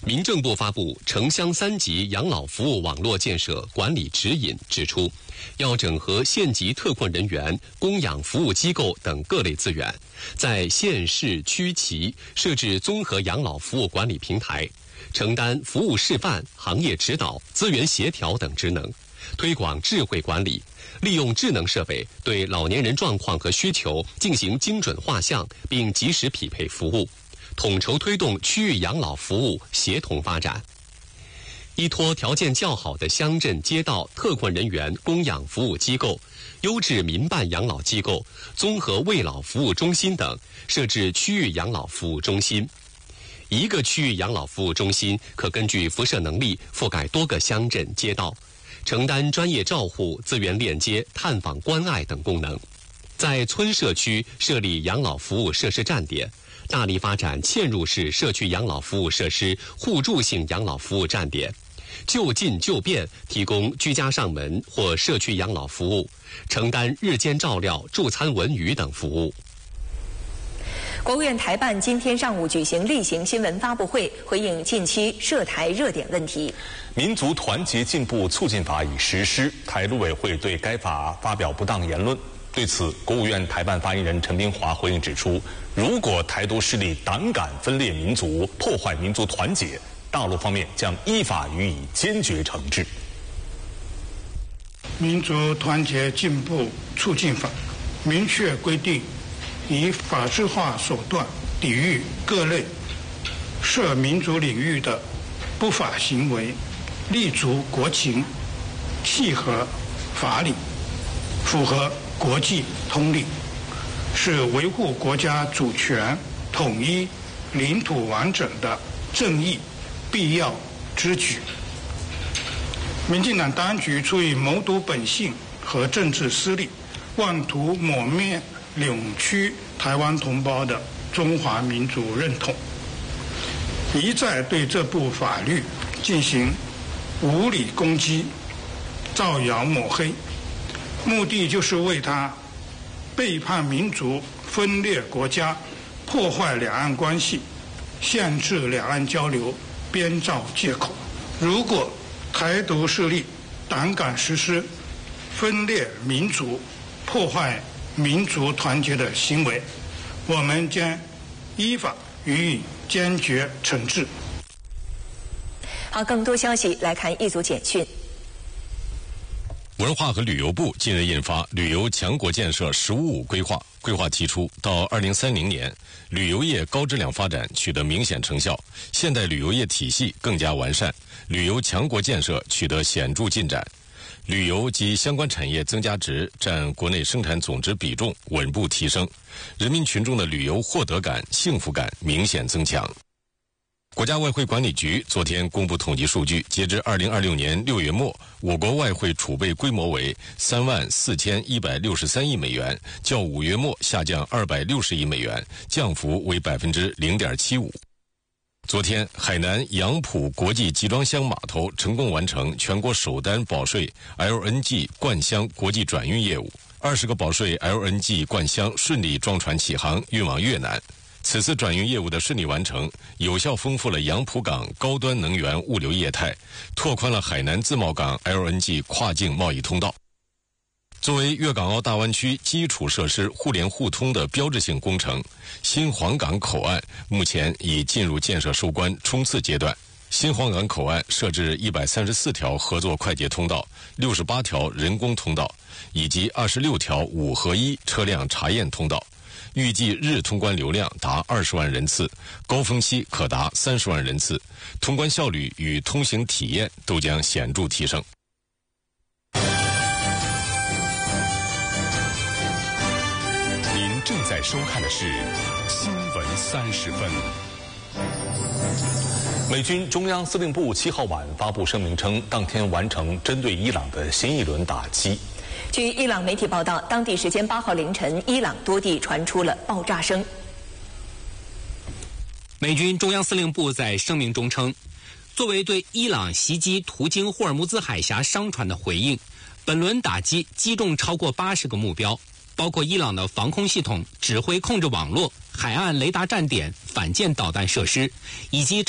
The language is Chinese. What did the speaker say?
民政部发布城乡3级养老服务网络建设管理指引，指出，要整合县级特困人员、供养服务机构等各类资源，在县市区级设置综合养老服务管理平台，承担服务示范、行业指导、资源协调等职能，推广智慧管理，利用智能设备对老年人状况和需求进行精准画像，并及时匹配服务，统筹推动区域养老服务协同发展。依托条件较好的乡镇街道特困人员供养服务机构、优质民办养老机构、综合慰老服务中心等，设置区域养老服务中心。一个区域养老服务中心可根据辐射能力覆盖多个乡镇街道，承担专业照护、资源链接、探访关爱等功能。在村社区设立养老服务设施站点，大力发展嵌入式社区养老服务设施互助性养老服务站点，就近就便提供居家上门或社区养老服务，承担日间照料、助餐文娱等服务。 国务院台办今天上午举行例行新闻发布会，回应近期涉台热点问题。 民族团结进步促进法已实施，台陆委会对该法发表不当言论。对此，国务院台办发言人陈斌华回应指出，如果台独势力胆敢分裂民族、破坏民族团结，大陆方面将依法予以坚决惩治。 民族团结进步促进法明确规定，以法制化手段抵御各类涉民族领域的不法行为，立足国情，契合法理，符合国际通例，是维护国家主权、统一、领土完整的正义必要之举。民进党当局出于谋独本性和政治私利，妄图抹灭扭曲台湾同胞的中华民族认同，一再对这部法律进行无理攻击、造谣抹黑，目的就是为他背叛民族、分裂国家、破坏两岸关系、限制两岸交流编造借口。如果台独势力胆敢实施分裂民族、破坏民族团结的行为，我们将依法予以坚决惩治。 好，更多消息来看一组简讯。 文化和旅游部近日印发《旅游强国建设“十五五”规划》，规划提出，到2030年，旅游业高质量发展取得明显成效，现代旅游业体系更加完善，旅游强国建设取得显著进展，旅游及相关产业增加值占国内生产总值比重稳步提升，人民群众的旅游获得感、幸福感明显增强。国家外汇管理局昨天公布统计数据，截至2026年6月末，我国外汇储备规模为34163亿美元，较5月末下降260亿美元，降幅为0.75%。昨天，海南杨浦国际集装箱码头成功完成全国首单保税 LNG 灌箱国际转运业务，20个保税 LNG 灌箱顺利装船起航，运往越南。此次转运业务的顺利完成，有效丰富了杨浦港高端能源物流业态，拓宽了海南自贸港 LNG 跨境贸易通道。作为粤港澳大湾区基础设施互联互通的标志性工程，新皇岗口岸目前已进入建设收官冲刺阶段。新皇岗口岸设置134条合作快捷通道、68条人工通道，以及26条5合1车辆查验通道。预计日通关流量达20万人次，高峰期可达30万人次，通关效率与通行体验都将显著提升。 您正在收看的是新闻30分。美军中央司令部7号晚发布声明称，当天完成针对伊朗的新一轮打击。 据伊朗媒体报道，当地时间8号凌晨，伊朗多地传出了爆炸声。 美军中央司令部在声明中称，作为对伊朗袭击途经霍尔木兹海峡商船的回应，本轮打击击中超过80个目标，包括伊朗的防空系统、指挥控制网络、海岸雷达站点、反舰导弹设施，以及